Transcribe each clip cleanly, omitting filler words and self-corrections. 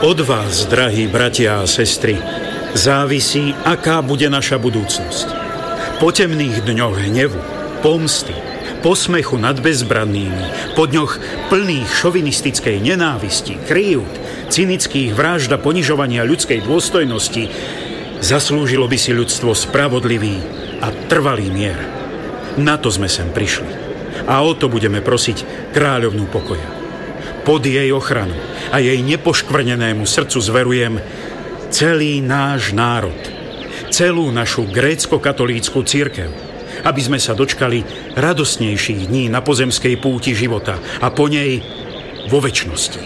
Od vás, drahí bratia a sestry, závisí, aká bude naša budúcnosť. Po temných dňoch hnevu, pomsty, posmechu nad bezbrannými, po dňoch plných šovinistickej nenávisti, krývd, cynických vražd a ponižovania ľudskej dôstojnosti zaslúžilo by si ľudstvo spravodlivý a trvalý mier. Na to sme sem prišli. A o to budeme prosiť kráľovnú pokoja. Pod jej ochranu a jej nepoškvrnenému srdcu zverujem celý náš národ, celú našu grécko-katolícku cirkev, aby sme sa dočkali radosnejších dní na pozemskej púti života a po nej vo večnosti.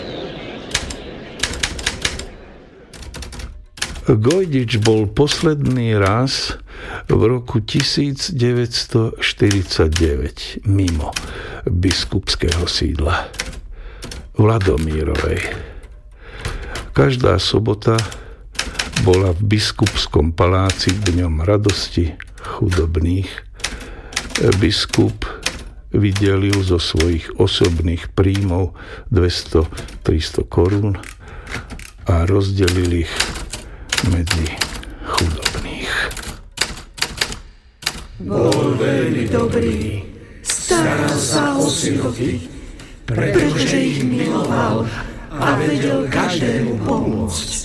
Gojdič bol posledný raz v roku 1949 mimo biskupského sídla v Ladomírovej. Každá sobota bola v biskupskom paláci dňom radosti chudobných. Biskup vydelil zo svojich osobných príjmov 200-300 korún a rozdelil ich medzi chudobných. Bol veľmi dobrý, staral sa o siroty, pretože ich miloval a vedel každému pomôcť.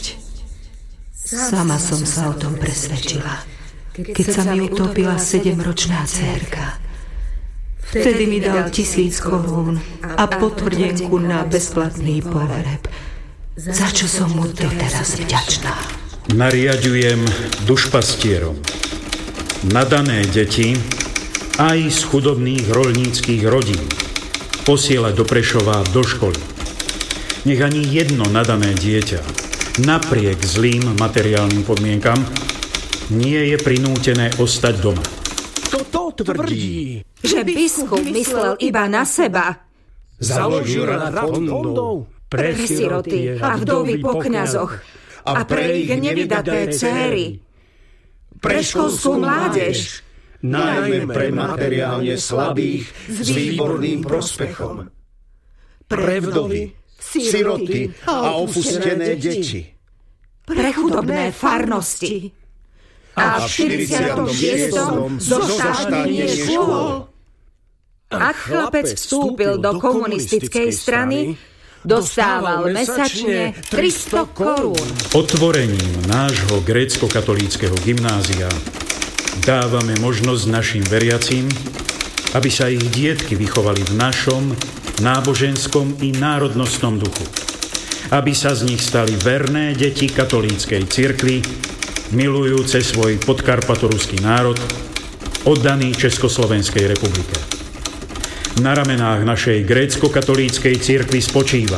Sama som sa o tom presvedčila, keď sa mi utopila 7-ročná dcérka. Vtedy mi dal 1000 korún a potvrdenku na bezplatný pohreb, za čo som mu doteraz vďačná. Nariaďujem dušpastierom nadané deti aj z chudobných roľníckych rodín posielať do Prešova do školy. Nech ani jedno nadané dieťa napriek zlým materiálnym podmienkam nie je prinútené ostať doma. Toto tvrdí, že biskup myslel iba na seba. Založil rad fondov Pre siroty a vdovy po kňazoch a pre ich nevydaté céry. Pre školskú mládež, najmä pre materiálne slabých s výborným prospechom. Pre vdovy, siroty a opustené deti. pre chudobné farnosti. A v 46. zoštátnenie škôl. Ak chlapec vstúpil do komunistickej strany, dostával mesačne 300 korún. Otvorením nášho grécko-katolíckeho gymnázia dávame možnosť našim veriacím, aby sa ich dietky vychovali v našom náboženskom i národnostnom duchu. Aby sa z nich stali verné deti katolíckej cirkvi, milujúce svoj podkarpatoruský národ, oddaný Československej republike. Na ramenách našej grécko-katolíckej cirkvi spočíva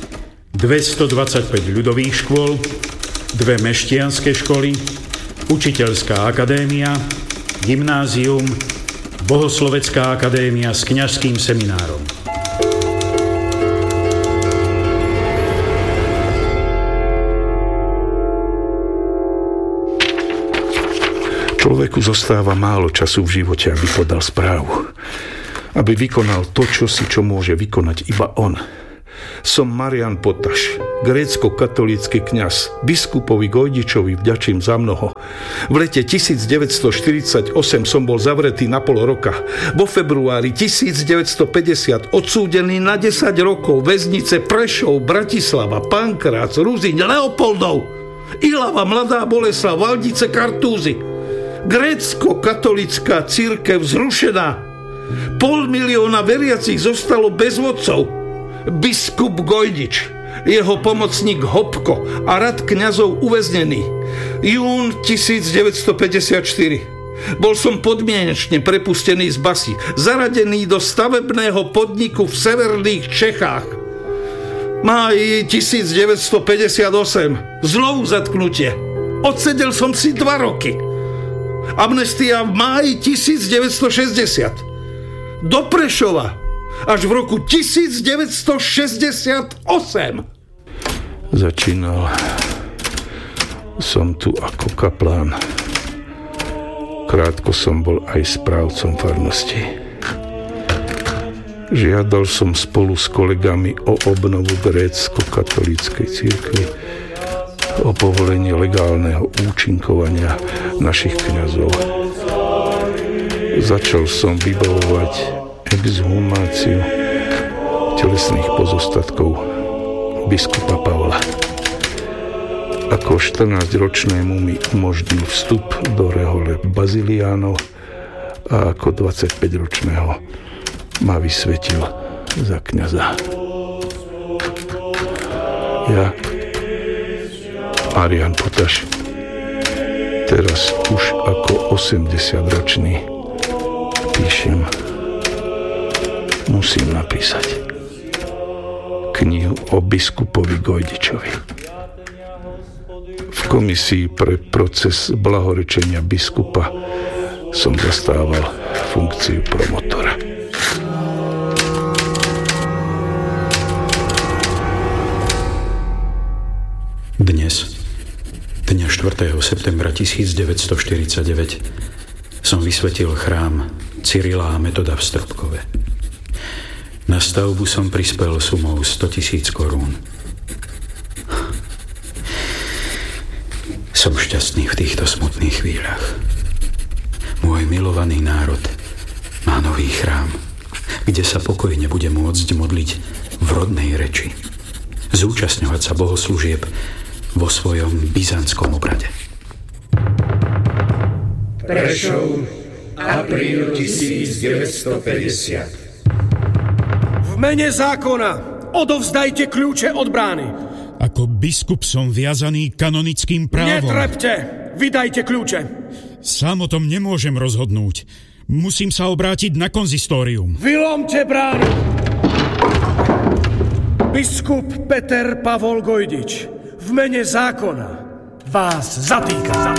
225 ľudových škôl, 2 mešťanské školy, učiteľská akadémia, gymnázium, bohoslovecká akadémia s kňazským seminárom. Človeku zostáva málo času v živote, aby podal správu. Aby vykonal to, čo môže vykonať iba on. Som Marián Potaš, grécko-katolícky kňaz. Biskupovi Gojdičovi vďačím za mnoho. V lete 1948 som bol zavretý na pol roka. Vo februári 1950 odsúdený na 10 rokov väznice Prešov, Bratislava, Pankrác, Ruzyň, Leopoldov, Ilava, Mladá Boleslav, Valdice, Kartúzy. Grécko-katolícka cirkev zrušená. 500 000 veriacich zostalo bez vodcov. Biskup Gojdič, jeho pomocník Hopko a rad kňazov uväznený. Jún 1954. Bol som podmienečne prepustený z basy, zaradený do stavebného podniku v severných Čechách. Máj 1958. Znovu zatknutie. Odsedel som si 2 roky. Amnestia v máji 1960. Do Prešova až v roku 1968. Začínal som tu ako kaplán. Krátko som bol aj správcom farnosti. Žiadal som spolu s kolegami o obnovu grécko-katolíckej cirkvi. o povolenie legálneho účinkovania našich kňazov. Začal som vybavovať exhumáciu telesných pozostatkov biskupa Pavla. Ako 14-ročnému mi umožnil vstup do rehole baziliánov a ako 25-ročného ma vysvetil za kňaza. Ja, Marián Potaš, teraz už ako 80-ročný píšem, musím napísať knihu o biskupovi Gojdičovi. V komisii pre proces blahorečenia biskupa som zastával funkciu promotora. Dňa 4. septembra 1949 som vysvetil chrám Cyrila a Metoda v Stropkove. Na stavbu som prispel sumou 100 000 korún. Som šťastný v týchto smutných chvíľach. Môj milovaný národ má nový chrám, kde sa pokojne bude môcť modliť v rodnej reči, zúčastňovať sa bohoslúžieb vo svojom byzantskom obrade. Prešov, apríl 1950. V mene zákona odovzdajte kľúče od brány. Ako biskup som viazaný kanonickým právom. Netrepte! Vydajte kľúče. Sám o tom nemôžem rozhodnúť. Musím sa obrátiť na konzistórium. Vylomte bránu! Biskup Peter Pavol Gojdič v mene zákona vás zatýka.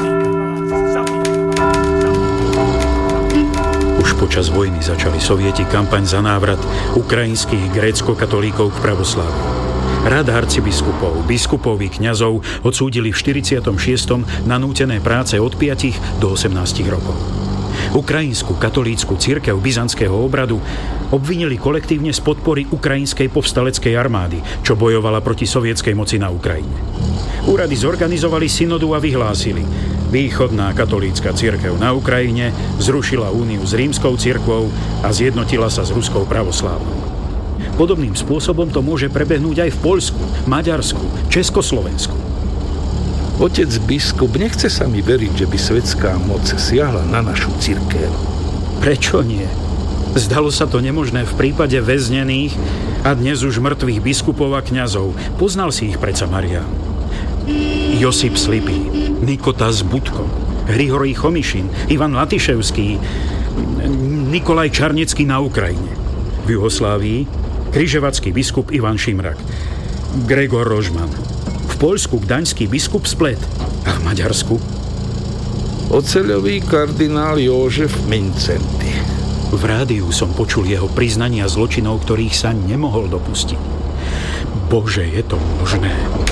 Už počas vojny začali Sovieti kampaň za návrat ukrajinských grécko-katolíkov k pravosláviu. Rada arcibiskupov, biskupov i kňazov odsúdili v 46. na nútené práce od 5 do 18 rokov. Ukrajinskú katolícku cirkev byzantského obradu obvinili kolektívne z podpory ukrajinskej povstaleckej armády, čo bojovala proti sovietskej moci na Ukrajine. Úrady zorganizovali synodu a vyhlásili: Východná katolícka cirkev na Ukrajine zrušila úniu s rímskou cirkvou a zjednotila sa s ruskou pravoslávnou. Podobným spôsobom to môže prebehnúť aj v Poľsku, Maďarsku, Československu. Otec biskup, nechce sa mi veriť, že by svetská moc siahla na našu cirkev. Prečo nie? Zdalo sa to nemožné v prípade väznených a dnes už mŕtvych biskupov a kňazov. Poznal si ich predsa Marián. Josip Slipý, Nikotas Budko, Hrihory Chomišin, Ivan Latiševský, Nikolaj Čarnecký na Ukrajine. V Juhoslávii križevacký biskup Ivan Šimrak, Gregor Rožman. V Poľsku gdaňský biskup Splet. A v Maďarsku oceľový kardinál Jožef Mincenty. V rádiu som počul jeho priznania zločinov, ktorých sa nemohol dopustiť. Bože, je to možné?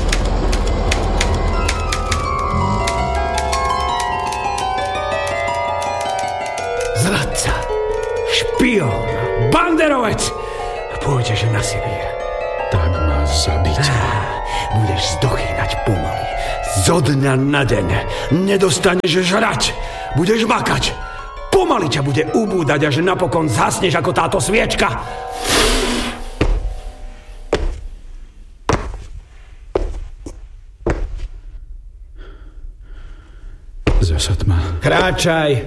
Zradca, špión, banderovec. Pôjdeš na Sibír. Tak ma zabiť. Budeš zdochýnať pomaly. Zo dňa na deň. Nedostaneš žrať. Budeš makať. Pomaly ťa bude ubúdať, až napokon zhasneš ako táto sviečka. Zasa tma. Kráčaj.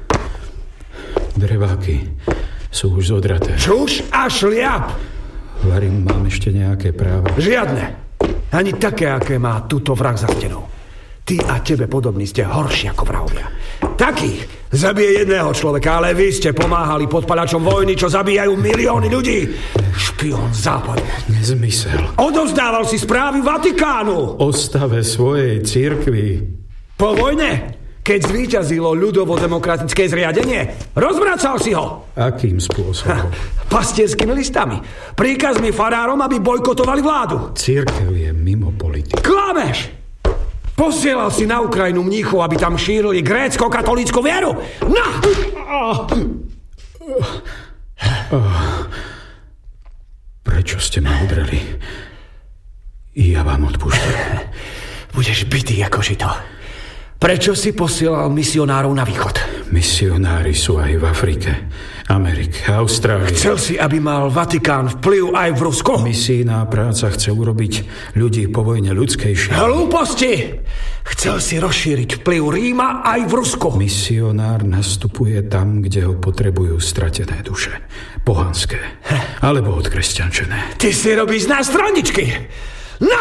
Dreváky sú už zodraté. Čuš a šliap. Varím, mám ešte nejaké práva? Žiadne. Ani také, aké má túto vrah za stenou. Ty a tebe podobní ste horší ako vrahovia. Takých zabije jedného človeka, ale vy ste pomáhali podpalačom vojny, čo zabíjajú milióny ľudí. Špión západu. Nezmysel. Odovzdával si správy Vatikánu. O stave svojej cirkvi. Po vojne, keď zvíťazilo ľudovo-demokratické zriadenie, rozvracal si ho. Akým spôsobom? Pastierskými listami. Príkazmi farárom, aby bojkotovali vládu. Cirkev je mimo politiky. Klameš! Posielal si na Ukrajinu mníchov, aby tam šírili grécko-katolícku vieru. Na! Prečo ste ma udreli? Ja vám odpúšťam. Budeš bitý ako žito. Prečo si posielal misionárov na východ? Misionári sú aj v Afrike, Amerike, Austrálii. Chcel si, aby mal Vatikán vplyv aj v Rusku? Misijná práca chce urobiť ľudí po vojne ľudskejšie. Hlúposti! Chcel si rozšíriť vplyv Ríma aj v Rusku. Misionár nastupuje tam, kde ho potrebujú stratené duše. Pohanské. Alebo odkresťančené. Ty si robíš z nás straničky. No!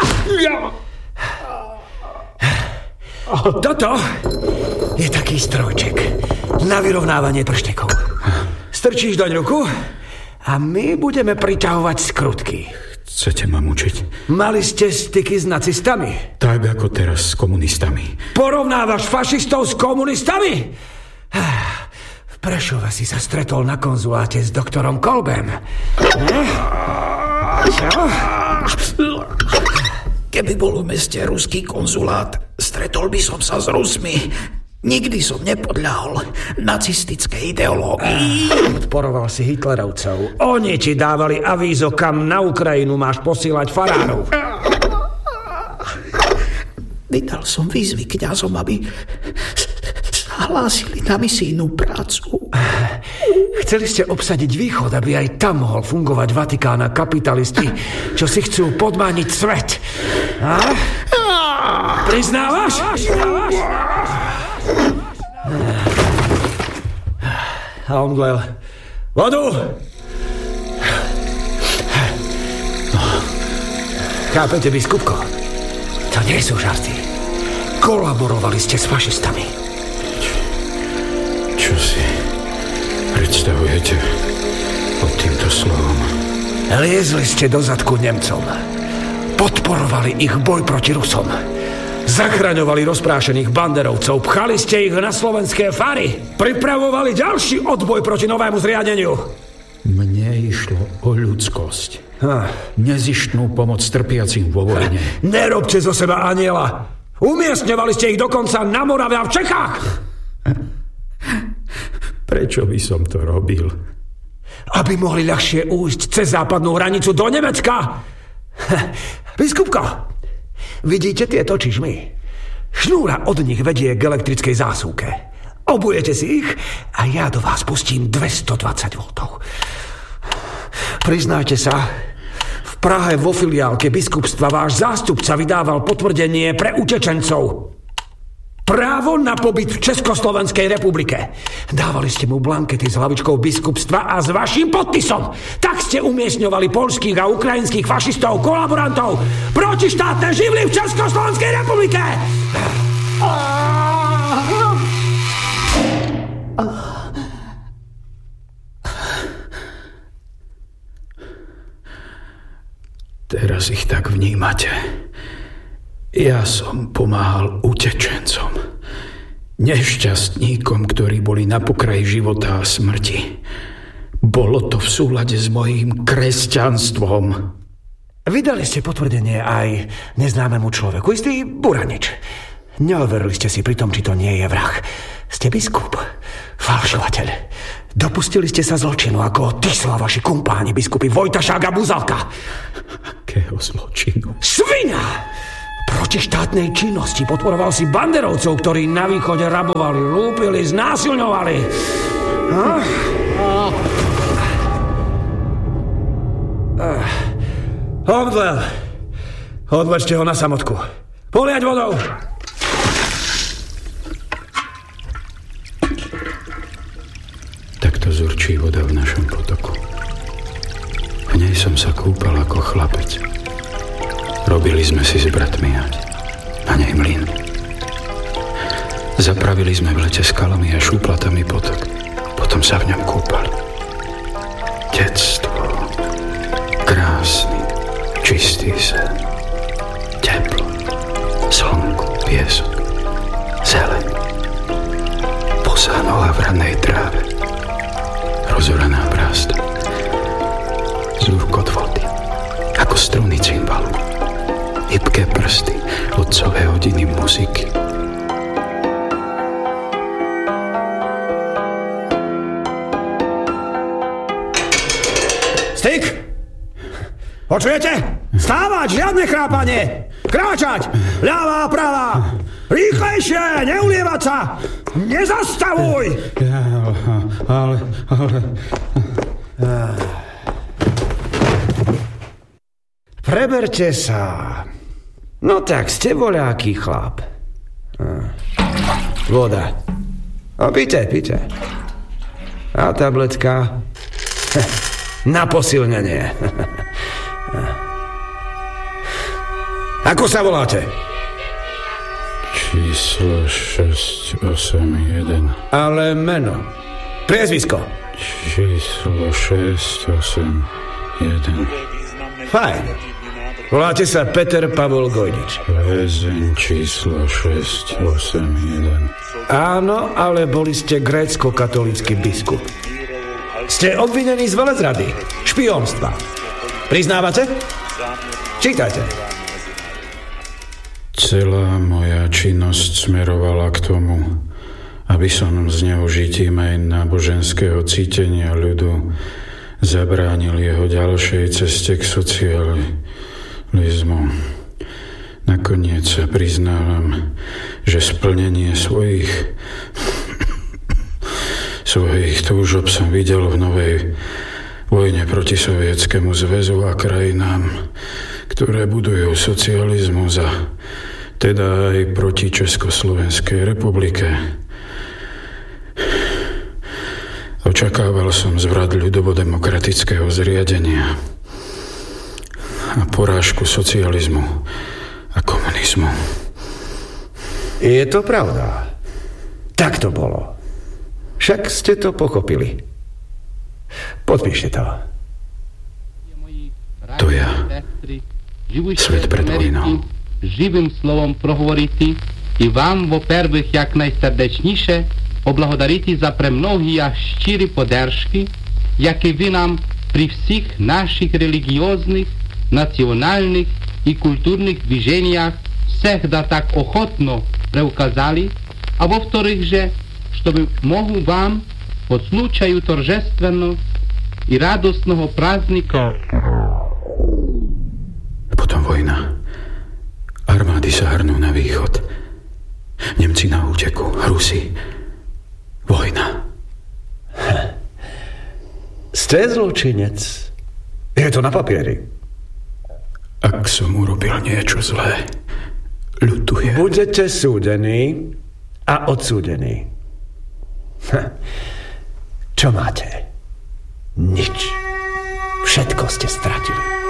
Toto je taký strojček na vyrovnávanie prštekov. Strčíš doň ruku a my budeme priťahovať skrutky. Chcete ma mučiť? Mali ste styky s nacistami? Tak ako teraz s komunistami. Porovnávaš fašistov s komunistami? V Prešove si sa stretol na konzuláte s doktorom Kolbem. Čo? Keby bol v meste ruský konzulát, stretol by som sa s Rusmi. Nikdy som nepodľahol nacistickej ideológii. Podporoval si Hitlerovcov. Oni ti dávali avízo, kam na Ukrajinu máš posílať farárov. Vydal som výzvy kňazom, aby sa hlásili na misijnú prácu. Chceli ste obsadiť východ, aby aj tam mohol fungovať Vatikán a kapitalisti, čo si chcú podmániť svet. A? Priznávaš? A omdlel. Vodu! Chápete, biskupko? To nie sú žarty. Kolaborovali ste s fašistami. Čo si predstavujete pod týmto slovom? Liezli ste do zadku Nemcom. Podporovali ich boj proti Rusom. Zachraňovali rozprášených banderovcov. Pchali ste ich na slovenské fary. Pripravovali ďalší odboj proti novému zriadeniu. Mne išlo o ľudskosť. Nezištnú pomoc trpiacim vo vojne. Nerobte zo seba aniela. Umiestňovali ste ich dokonca na Morave a v Čechách. Prečo by som to robil? Aby mohli ľahšie újsť cez západnú hranicu do Nemecka. Biskupko, vidíte tieto čižmy? Šnúra od nich vedie k elektrickej zásuvke. Obujete si ich a ja do vás pustím 220 V. Priznajte sa, v Prahe vo filiálke biskupstva váš zástupca vydával potvrdenie pre utečencov. Právo na pobyt v Československej republike. Dávali ste mu blankety s hlavičkou biskupstva a s vaším podpisom. Tak ste umiestňovali poľských a ukrajinských fašistov, kolaborantov, protištátne živly v Československej republike. Teraz ich tak vnímate. Ja som pomáhal utečencom, nešťastníkom, ktorí boli na pokraji života a smrti. Bolo to v súlade s mojím kresťanstvom. Vydali ste potvrdenie aj neznámemu človeku, istý Buranič. Neoverili ste si pri tom, či to nie je vrah. Ste biskup, falšovateľ. Dopustili ste sa zločinu ako Tisla, vaši kumpáni, biskupy Vojtašák a Buzalka. Akého zločinu? Svina! Proti štátnej činnosti podporoval si banderovcov, ktorí na východe rabovali, lúpili, znásilňovali. Omdlel. Odvedzte ho na samotku. Poliať vodou. Takto zurčí voda v našom potoku. V nej som sa kúpal ako chlapec. Robili sme si s bratmi na nej mlyn. Zapravili sme v lete skalami a šúplatami potok. Potom sa v ňom kúpali. Detstvo. Krásny, čistý sen. Teplo. Slnko, piesok. Zeleň. Bosá noha v rannej tráve. Rozoraná brázda. Zúrkot vody. Ako struny cymbalu. Hybké prsty otcové hodiny muziky. Styk! Počujete? Stávať, žiadne chrápanie! Kráčať! Ľavá, pravá! Rýchlejšie! Neulievať sa! Nezastavuj! Ale... Preberte sa. No tak, ste voľaký chlap. Voda. A píte. A tabletka na posilnenie. Ako sa voláte? Číslo 681. Ale meno. Priezvisko. Číslo 681. Fajn. Voláte sa Peter Pavol Gojnič. Väzeň číslo 681. Áno, ale boli ste grécko-katolícky biskup. Ste obvinení z velezrady, špionstva. Priznávate? Čítajte. Celá moja činnosť smerovala k tomu, aby som zneužitím aj náboženského cítenia ľudu zabránil jeho ďalšej ceste k socializmu. Nakoniec sa priznávam, že splnenie svojich túžob som videl v novej vojne proti Sovietskému zväzu a krajinám, ktoré budujú socializmus, a teda aj proti Československej republike. Očakával som zvrat ľudovo-demokratického zriadenia a porážku socializmu a komunizmu. Je to pravda. Tak to bolo. Však ste to pochopili. Podpíšte to. To ja. Svet pred vojnou. Живим словом проговорити і вам, во-первых, як найсердечніше поблагодарити за премногі а щирі подержки, які ви нам при всіх наших релігіозних, національних і культурних движениях всегда так охотно преуказали, а во-вторых же, чтобы могу вам по случаю торжественного и радостного праздника. Potom vojna. Armády sa hrnú na východ. Nemci na úteku. Rusi. Vojna. Ste zločinec. Je to na papieri. Ak som urobil niečo zlé, ľutujem. Budete súdení a odsúdení. Čo máte? Nič. Všetko ste stratili.